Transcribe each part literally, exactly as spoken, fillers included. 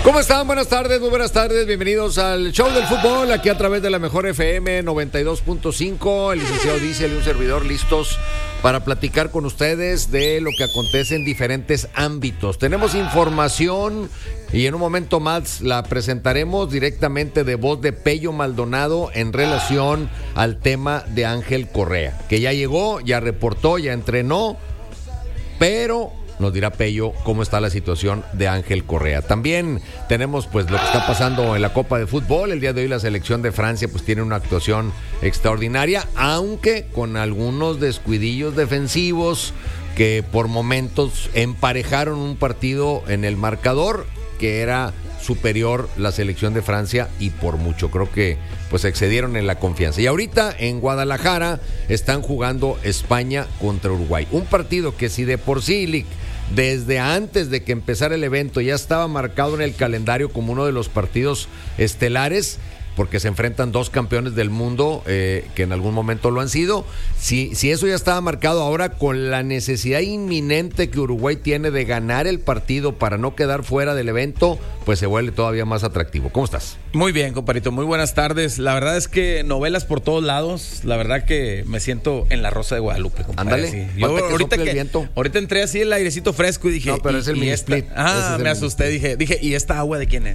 ¿Cómo están? Buenas tardes, muy buenas tardes. Bienvenidos al Show del Fútbol, aquí a través de la Mejor F M noventa y dos punto cinco. El licenciado Diesel y un servidor listos para platicar con ustedes de lo que acontece en diferentes ámbitos. Tenemos información y en un momento más la presentaremos directamente de voz de Pello Maldonado en relación al tema de Ángel Correa, que ya llegó, ya reportó, ya entrenó, pero nos dirá Pello cómo está la situación de Ángel Correa. También tenemos pues lo que está pasando en la Copa de Fútbol. El día de hoy la selección de Francia pues tiene una actuación extraordinaria, aunque con algunos descuidillos defensivos que por momentos emparejaron un partido en el marcador que era superior la selección de Francia y por mucho. Creo que pues excedieron en la confianza. Y ahorita en Guadalajara están jugando España contra Uruguay. Un partido que si de por sí, Lick, desde antes de que empezara el evento ya estaba marcado en el calendario como uno de los partidos estelares, porque se enfrentan dos campeones del mundo eh, que en algún momento lo han sido. Si, si eso ya estaba marcado, ahora con la necesidad inminente que Uruguay tiene de ganar el partido para no quedar fuera del evento, pues se vuelve todavía más atractivo. ¿Cómo estás? Muy bien, compadrito, muy buenas tardes. La verdad es que novelas por todos lados. La verdad que me siento en la Rosa de Guadalupe, compadre. Ándale, sí. Yo que ahorita que el viento. ahorita entré así el airecito fresco y dije, no, pero y, es el y mini esta, split. Ah, es me asusté, dije, dije, ¿y esta agua de quién es?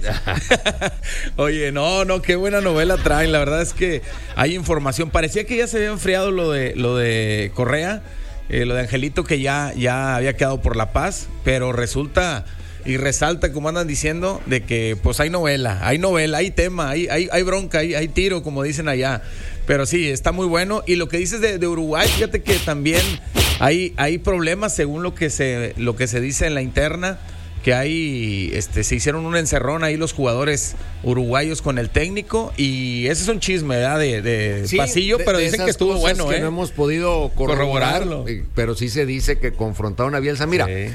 Oye, no, no, qué buena novela traen. La verdad es que hay información. Parecía que ya se había enfriado lo de lo de Correa, eh, lo de Angelito, que ya, ya había quedado por la paz, pero resulta y resalta, como andan diciendo, de que pues hay novela, hay novela, hay tema, hay, hay, hay bronca, hay, hay tiro, como dicen allá. Pero sí, está muy bueno. Y lo que dices de, de Uruguay, fíjate que también hay, hay problemas según lo que se, lo que se dice en la interna, que hay, este, se hicieron un encerrón ahí los jugadores uruguayos con el técnico, y ese es un chisme, ¿verdad? De, de sí, pasillo, de, pero de dicen que estuvo bueno, que ¿eh? no hemos podido corroborar, corroborarlo, pero sí se dice que confrontaron a Bielsa. Mira, sí.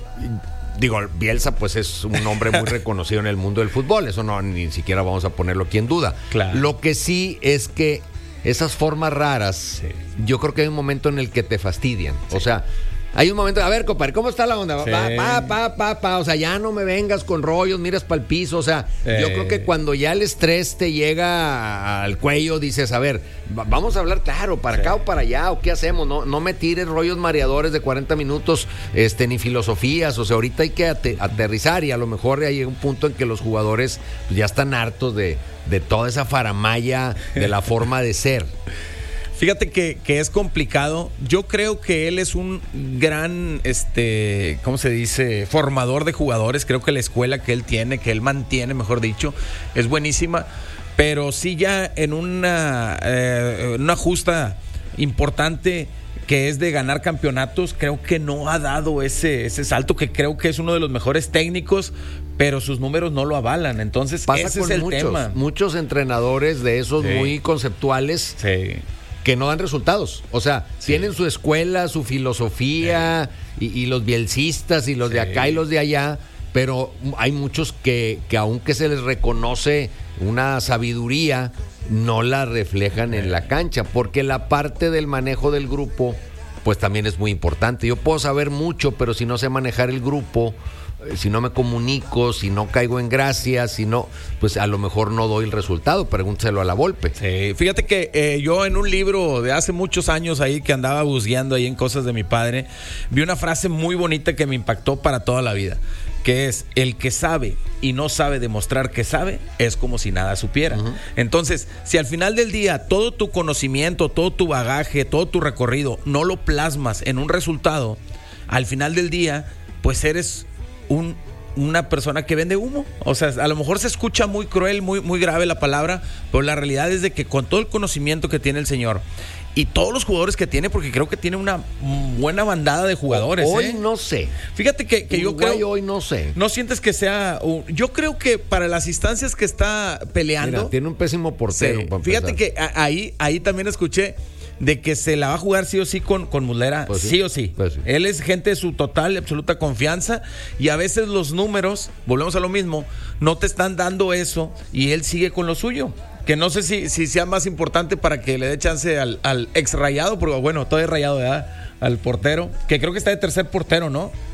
Digo, Bielsa pues es un hombre muy reconocido en el mundo del fútbol, eso no ni siquiera vamos a ponerlo aquí en duda. Claro. Lo que sí es que esas formas raras, sí. Yo creo que hay un momento en el que te fastidian, sí. O sea, hay un momento, a ver, compadre, ¿cómo está la onda? Sí. Pa, pa, pa, pa, pa, o sea, ya no me vengas con rollos, miras para el piso, o sea, sí. Yo creo que cuando ya el estrés te llega al cuello, dices, a ver, vamos a hablar claro, para sí. Acá o para allá, o qué hacemos, no, no me tires rollos mareadores de cuarenta minutos, este, ni filosofías, o sea, ahorita hay que ate- aterrizar y a lo mejor hay un punto en que los jugadores pues, ya están hartos de, de toda esa faramalla, de la forma de ser. Fíjate que, que es complicado. Yo creo que él es un gran, este, ¿cómo se dice? Formador de jugadores. Creo que la escuela que él tiene, que él mantiene, mejor dicho, es buenísima. Pero sí ya en una, eh, una justa importante que es de ganar campeonatos, creo que no ha dado ese, ese salto, que creo que es uno de los mejores técnicos, pero sus números no lo avalan. Entonces, pasa ese con es el muchos, tema. Muchos entrenadores de esos sí. Muy conceptuales. Sí. Que no dan resultados, o sea, sí. Tienen su escuela, su filosofía, sí. y, y los bielcistas y los sí. De acá y los de allá, pero hay muchos que, que aunque se les reconoce una sabiduría, no la reflejan sí. En la cancha, porque la parte del manejo del grupo, pues también es muy importante. Yo puedo saber mucho, pero si no sé manejar el grupo, si no me comunico, si no caigo en gracia, si no, pues a lo mejor no doy el resultado. Pregúntaselo a la Volpe. Sí, fíjate que eh, yo en un libro de hace muchos años ahí que andaba busqueando ahí en cosas de mi padre, vi una frase muy bonita que me impactó para toda la vida, que es: el que sabe y no sabe demostrar que sabe es como si nada supiera. Uh-huh. Entonces, si al final del día todo tu conocimiento, todo tu bagaje, todo tu recorrido no lo plasmas en un resultado, al final del día pues eres Un, una persona que vende humo. O sea, a lo mejor se escucha muy cruel, muy, muy grave la palabra, pero la realidad es de que con todo el conocimiento que tiene el señor y todos los jugadores que tiene, porque creo que tiene una buena bandada de jugadores. Hoy ¿eh? no sé. Fíjate que, que yo creo... Hoy no sé. ¿No sientes que sea...? Uh, yo creo que para las instancias que está peleando... Mira, tiene un pésimo portero. Sí, fíjate que a, ahí, ahí también escuché de que se la va a jugar sí o sí con, con Muslera, pues sí, sí o sí. Pues sí. Él es gente de su total y absoluta confianza, y a veces los números, volvemos a lo mismo, no te están dando eso y él sigue con lo suyo. Que no sé si, si sea más importante para que le dé chance al, al ex Rayado, porque bueno, todavía Rayado, ¿verdad? Al portero, que creo que está de tercer portero, ¿no?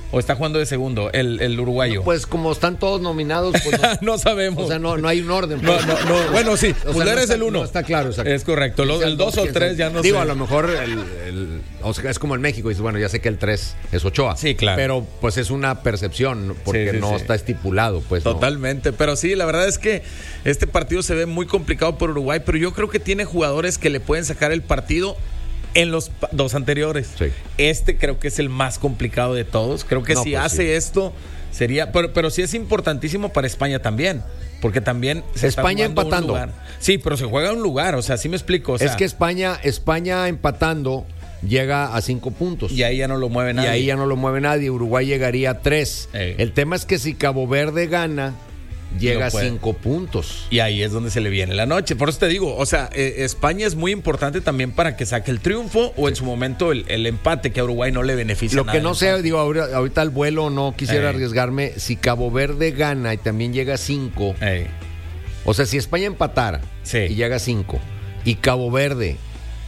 ¿O está jugando de segundo el, el uruguayo? Pues como están todos nominados, pues no, no sabemos. O sea, no, no hay un orden. No, no, no. Bueno, sí, o Muller sea, no es está, el uno. No está claro, exacto. Es correcto. Los, el dos o tres ya no sé. Digo, a lo mejor el, el, o sea, es como en México. Dices, bueno, ya sé que el tres es Ochoa. Sí, claro. Pero pues es una percepción porque sí, sí, no sí. está estipulado. Pues Totalmente. No. Pero sí, la verdad es que este partido se ve muy complicado por Uruguay, pero yo creo que tiene jugadores que le pueden sacar el partido en los dos anteriores. Sí. Este creo que es el más complicado de todos. Creo que no, si pues hace sí. esto, sería. Pero, pero sí es importantísimo para España también. Porque también se España está empatando. Un lugar. Sí, pero se juega un lugar. O sea, sí me explico. O sea, es que España, España empatando llega a cinco puntos. Y ahí ya no lo mueve nadie. Y ahí ya no lo mueve nadie. Uruguay llegaría a tres. Ey. El tema es que si Cabo Verde gana, llega a cinco puntos. Y ahí es donde se le viene la noche. Por eso te digo, o sea, eh, España es muy importante también para que saque el triunfo o en su momento el, el empate, que a Uruguay no le beneficia Lo nada. que no sé, digo, ahorita, ahorita al vuelo no quisiera Ey. arriesgarme. Si Cabo Verde gana y también llega a cinco, Ey. o sea, si España empatara Sí. y llega a cinco, y Cabo Verde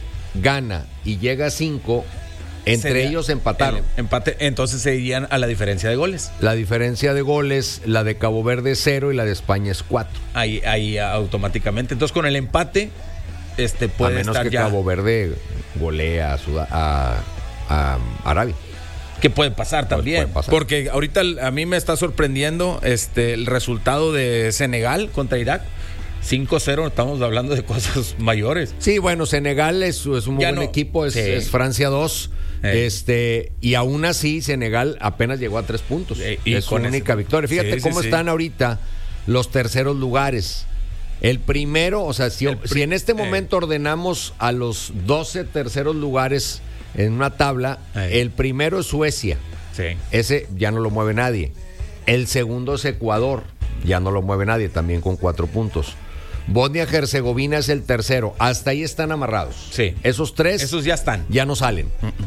gana y llega a cinco, entre Sería ellos empataron. el empate, entonces se irían a la diferencia de goles. La diferencia de goles, la de Cabo Verde es cero y la de España es cuatro. Ahí, ahí automáticamente. Entonces con el empate, este puede a menos estar que ya. Cabo Verde golea a, Sud- a, a Arabia. Que puede pasar también. puede pasar. Porque ahorita a mí me está sorprendiendo este el resultado de Senegal contra Irak. cinco cero, estamos hablando de cosas mayores. Sí, bueno, Senegal es, es un muy Ya buen no. equipo, es, Sí. es Francia dos. Ey. Este, y aún así, Senegal apenas llegó a tres puntos. Ey, y es su con única ese- victoria. Fíjate Sí, sí, cómo sí. están ahorita los terceros lugares. El primero, o sea, si, El pri- si en este Ey. momento ordenamos a los doce terceros lugares en una tabla, Ey. el primero es Suecia. Sí. Ese ya no lo mueve nadie. El segundo es Ecuador. Ya no lo mueve nadie, también con cuatro puntos. Bosnia-Herzegovina es el tercero. Hasta ahí están amarrados. Sí. Esos tres Esos ya están. ya no salen.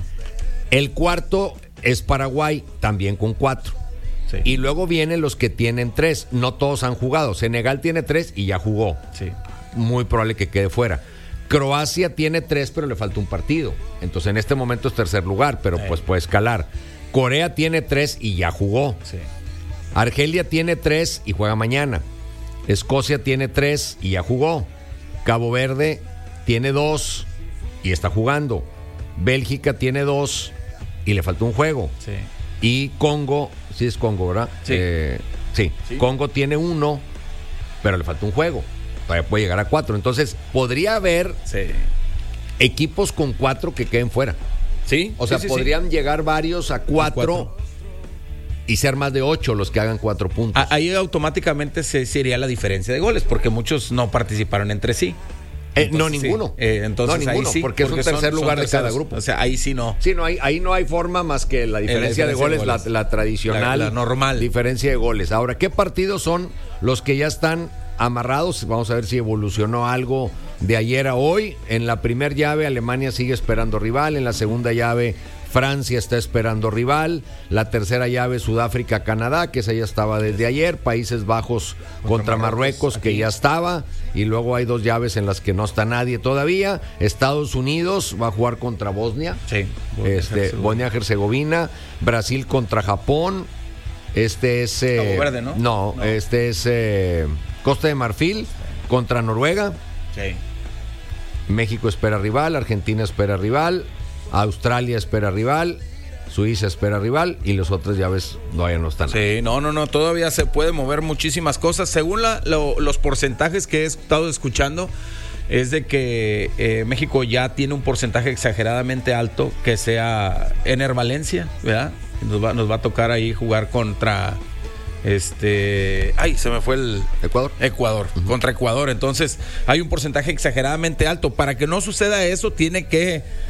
El cuarto es Paraguay, también con cuatro. Sí. Y luego vienen los que tienen tres. No todos han jugado. Senegal tiene tres y ya jugó. Sí. Muy probable que quede fuera. Croacia tiene tres, pero le falta un partido. Entonces en este momento es tercer lugar, pero Sí. pues puede escalar. Corea tiene tres y ya jugó. Sí. Argelia tiene tres y juega mañana. Escocia tiene tres y ya jugó. Cabo Verde tiene dos y está jugando. Bélgica tiene dos y le falta un juego. Sí. Y Congo, sí es Congo, ¿verdad? Sí. Eh, sí. Sí. Congo tiene uno, pero le falta un juego. Todavía puede llegar a cuatro. Entonces, podría haber Sí. equipos con cuatro que queden fuera. Sí. O sea, sí, sí, sí. podrían llegar varios a cuatro, cuatro. y ser más de ocho los que hagan cuatro puntos. A- Ahí automáticamente se sería la diferencia de goles, porque muchos no participaron entre sí. Eh, no, Entonces, ninguno. sí. Eh, entonces No, ninguno, ahí sí, porque es un son- tercer son lugar de cada terceros. grupo. O sea, ahí sí no. Sí, no hay, ahí no hay forma más que la diferencia, diferencia de goles, de goles. La, la tradicional. La- la normal. Diferencia de goles. Ahora, ¿qué partidos son los que ya están amarrados? Vamos a ver si evolucionó algo de ayer a hoy. En la primera llave, Alemania sigue esperando rival. En la segunda llave, Francia está esperando rival. La tercera llave, Sudáfrica, Canadá, que esa ya estaba desde ayer. Países Bajos contra, Contra Marruecos, Marruecos, que aquí. ya estaba. Y luego hay dos llaves en las que no está nadie todavía. Estados Unidos va a jugar contra Bosnia. Sí. Este, Bosnia-Herzegovina, Brasil contra Japón. Este es. eh, Cabo Verde, ¿no? No, No. este es eh, Costa de Marfil contra Noruega. Sí. México espera rival, Argentina espera rival, Australia espera rival, Suiza espera rival y los otros llaves todavía no están. Sí, no, no, no, todavía se puede mover muchísimas cosas. Según la- lo- los porcentajes que he estado escuchando, es de que eh, México ya tiene un porcentaje exageradamente alto que sea Ener Valencia, ¿verdad? Nos va, nos va a tocar ahí jugar contra este... Ay, se me fue el... Ecuador. Ecuador, contra Ecuador. Entonces, hay un porcentaje exageradamente alto. Para que no suceda eso, tiene que